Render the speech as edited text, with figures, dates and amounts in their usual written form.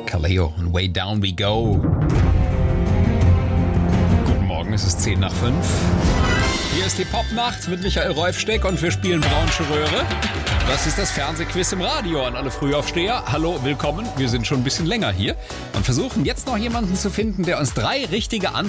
Kaleo und Way Down We Go. Guten Morgen, es ist 10 nach 5. Hier ist die Popnacht mit Michael Rolfsteck und wir spielen Braunsche Röhre. Das ist das Fernsehquiz im Radio an alle Frühaufsteher. Hallo, willkommen. Wir sind schon ein bisschen länger hier und versuchen jetzt noch jemanden zu finden, der uns 3 richtige Antworten